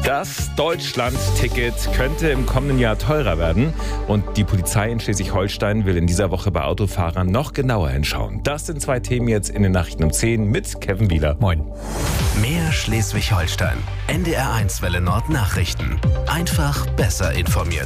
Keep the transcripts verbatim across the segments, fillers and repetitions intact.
Das Deutschland-Ticket könnte im kommenden Jahr teurer werden und die Polizei in Schleswig-Holstein will in dieser Woche bei Autofahrern noch genauer hinschauen. Das sind zwei Themen jetzt in den Nachrichten um zehn mit Kevin Wieler. Moin. Mehr Schleswig-Holstein. N D R eins Welle Nord Nachrichten. Einfach besser informiert.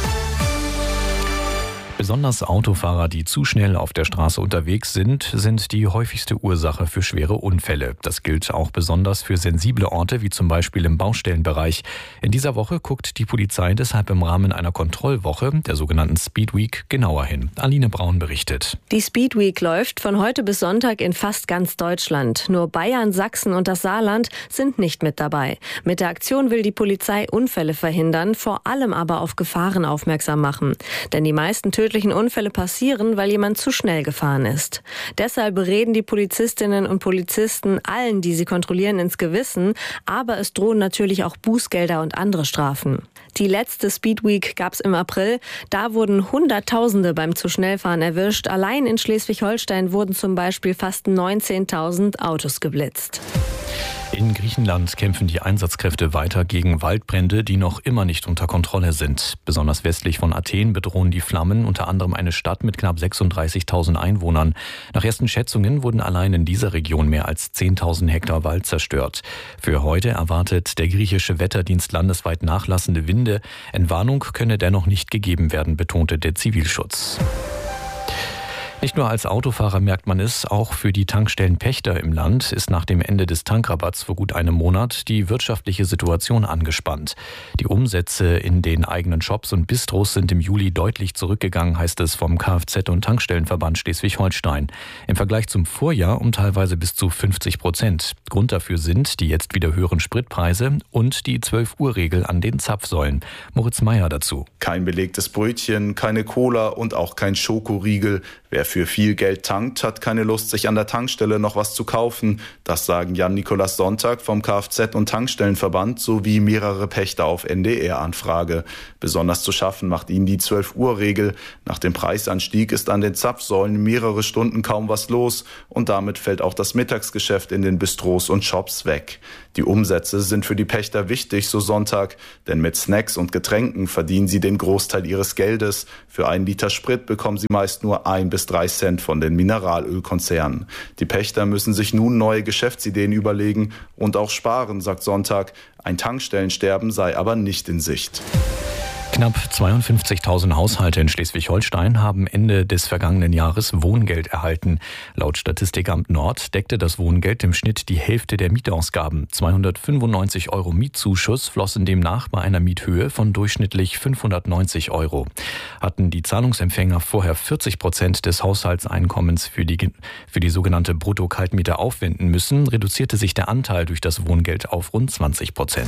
Besonders Autofahrer, die zu schnell auf der Straße unterwegs sind, sind die häufigste Ursache für schwere Unfälle. Das gilt auch besonders für sensible Orte, wie zum Beispiel im Baustellenbereich. In dieser Woche guckt die Polizei deshalb im Rahmen einer Kontrollwoche, der sogenannten Speed Week, genauer hin. Aline Braun berichtet. Die Speed Week läuft von heute bis Sonntag in fast ganz Deutschland. Nur Bayern, Sachsen und das Saarland sind nicht mit dabei. Mit der Aktion will die Polizei Unfälle verhindern, vor allem aber auf Gefahren aufmerksam machen. Denn die meisten tödlichen Unfälle passieren, weil jemand zu schnell gefahren ist. Deshalb reden die Polizistinnen und Polizisten allen, die sie kontrollieren, ins Gewissen. Aber es drohen natürlich auch Bußgelder und andere Strafen. Die letzte Speed Week gab es im April. Da wurden Hunderttausende beim zu schnell fahren erwischt. Allein in Schleswig-Holstein wurden zum Beispiel fast neunzehntausend Autos geblitzt. In Griechenland kämpfen die Einsatzkräfte weiter gegen Waldbrände, die noch immer nicht unter Kontrolle sind. Besonders westlich von Athen bedrohen die Flammen unter anderem eine Stadt mit knapp sechsunddreißigtausend Einwohnern. Nach ersten Schätzungen wurden allein in dieser Region mehr als zehntausend Hektar Wald zerstört. Für heute erwartet der griechische Wetterdienst landesweit nachlassende Winde. Entwarnung könne dennoch nicht gegeben werden, betonte der Zivilschutz. Nicht nur als Autofahrer merkt man es, auch für die Tankstellenpächter im Land ist nach dem Ende des Tankrabatts vor gut einem Monat die wirtschaftliche Situation angespannt. Die Umsätze in den eigenen Shops und Bistros sind im Juli deutlich zurückgegangen, heißt es vom Kfz- und Tankstellenverband Schleswig-Holstein. Im Vergleich zum Vorjahr um teilweise bis zu fünfzig Prozent. Grund dafür sind die jetzt wieder höheren Spritpreise und die zwölf-Uhr-Regel an den Zapfsäulen. Moritz Meyer dazu. Kein belegtes Brötchen, keine Cola und auch kein Schokoriegel. Wer für viel Geld tankt, hat keine Lust, sich an der Tankstelle noch was zu kaufen. Das sagen Jan-Nikolaus Sonntag vom Kfz- und Tankstellenverband sowie mehrere Pächter auf N D R-Anfrage. Besonders zu schaffen macht ihnen die zwölf-Uhr-Regel. Nach dem Preisanstieg ist an den Zapfsäulen mehrere Stunden kaum was los und damit fällt auch das Mittagsgeschäft in den Bistros und Shops weg. Die Umsätze sind für die Pächter wichtig, so Sonntag, denn mit Snacks und Getränken verdienen sie den Großteil ihres Geldes. Für einen Liter Sprit bekommen sie meist nur ein bis drei Cent von den Mineralölkonzernen. Die Pächter müssen sich nun neue Geschäftsideen überlegen und auch sparen, sagt Sonntag. Ein Tankstellensterben sei aber nicht in Sicht. Knapp zweiundfünfzigtausend Haushalte in Schleswig-Holstein haben Ende des vergangenen Jahres Wohngeld erhalten. Laut Statistikamt Nord deckte das Wohngeld im Schnitt die Hälfte der Mietausgaben. zweihundertfünfundneunzig Euro Mietzuschuss flossen demnach bei einer Miethöhe von durchschnittlich fünfhundertneunzig Euro. Hatten die Zahlungsempfänger vorher vierzig Prozent des Haushaltseinkommens für die, für die sogenannte Brutto-Kaltmiete aufwenden müssen, reduzierte sich der Anteil durch das Wohngeld auf rund zwanzig Prozent.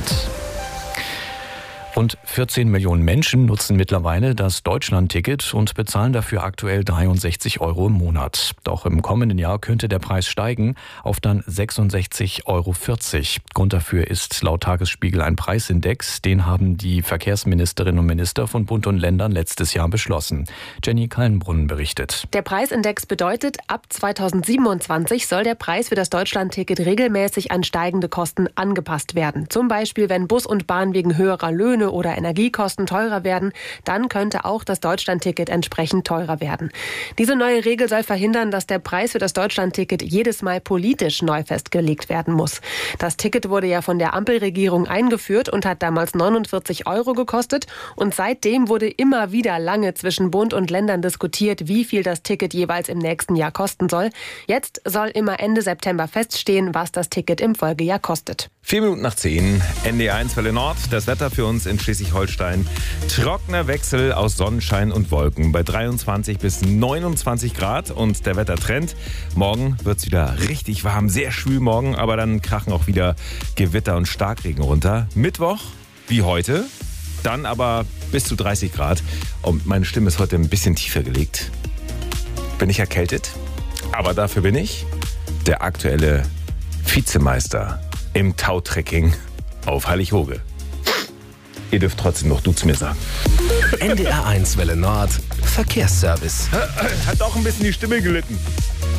Rund vierzehn Millionen Menschen nutzen mittlerweile das Deutschland-Ticket und bezahlen dafür aktuell dreiundsechzig Euro im Monat. Doch im kommenden Jahr könnte der Preis steigen auf dann sechsundsechzig Euro vierzig. Grund dafür ist laut Tagesspiegel ein Preisindex. Den haben die Verkehrsministerinnen und Minister von Bund und Ländern letztes Jahr beschlossen. Jenny Kallenbrunn berichtet. Der Preisindex bedeutet, ab zweitausendsiebenundzwanzig soll der Preis für das Deutschland-Ticket regelmäßig an steigende Kosten angepasst werden. Zum Beispiel, wenn Bus und Bahn wegen höherer Löhne oder Energiekosten teurer werden, dann könnte auch das Deutschland-Ticket entsprechend teurer werden. Diese neue Regel soll verhindern, dass der Preis für das Deutschland-Ticket jedes Mal politisch neu festgelegt werden muss. Das Ticket wurde ja von der Ampelregierung eingeführt und hat damals neunundvierzig Euro gekostet und seitdem wurde immer wieder lange zwischen Bund und Ländern diskutiert, wie viel das Ticket jeweils im nächsten Jahr kosten soll. Jetzt soll immer Ende September feststehen, was das Ticket im Folgejahr kostet. Vier Minuten nach zehn, N D R eins Welle Nord, das Wetter für uns in Schleswig-Holstein. Trockener Wechsel aus Sonnenschein und Wolken bei dreiundzwanzig bis neunundzwanzig Grad und der Wettertrend. Morgen wird es wieder richtig warm, sehr schwül morgen, aber dann krachen auch wieder Gewitter und Starkregen runter. Mittwoch, wie heute, dann aber bis zu dreißig Grad und meine Stimme ist heute ein bisschen tiefer gelegt. Bin ich erkältet, aber dafür bin ich der aktuelle Vizemeister im Tautrekking auf Heilighoge. Ihr dürft trotzdem noch du zu mir sagen. N D R eins Welle Nord, Verkehrsservice. Hat auch ein bisschen die Stimme gelitten.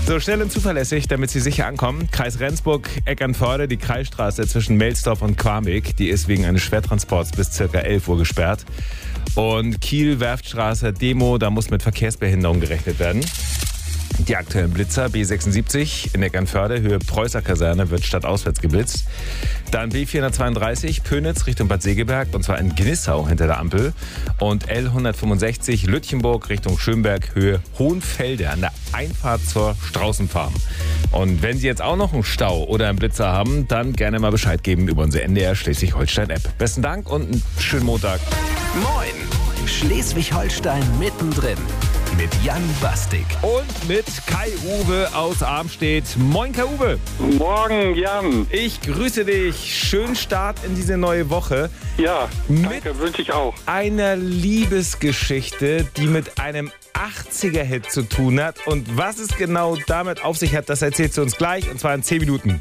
So schnell und zuverlässig, damit Sie sicher ankommen. Kreis Rendsburg, Eckernförde, die Kreisstraße zwischen Melsdorf und Quarmbek, die ist wegen eines Schwertransports bis circa elf Uhr gesperrt. Und Kiel, Werftstraße, Demo, da muss mit Verkehrsbehinderung gerechnet werden. Die aktuellen Blitzer, B sechsundsiebzig in Eckernförde, Höhe Preußer Kaserne, wird stadtauswärts geblitzt. Dann B vierhundertzweiunddreißig, Pönitz Richtung Bad Segeberg, und zwar in Gnissau hinter der Ampel. Und L hundertfünfundsechzig, Lütchenburg Richtung Schönberg, Höhe Hohenfelde an der Einfahrt zur Straußenfarm. Und wenn Sie jetzt auch noch einen Stau oder einen Blitzer haben, dann gerne mal Bescheid geben über unsere N D R Schleswig-Holstein-App. Besten Dank und einen schönen Montag. Moin! Schleswig-Holstein mittendrin. Mit Jan Bastik. Und mit Kai-Uwe aus Armstedt. Moin, Kai-Uwe. Morgen, Jan. Ich grüße dich. Schönen Start in diese neue Woche. Ja, danke, wünsche ich auch. Einer Liebesgeschichte, die mit einem achtziger-Hit zu tun hat. Und was es genau damit auf sich hat, das erzählst du uns gleich, und zwar in zehn Minuten.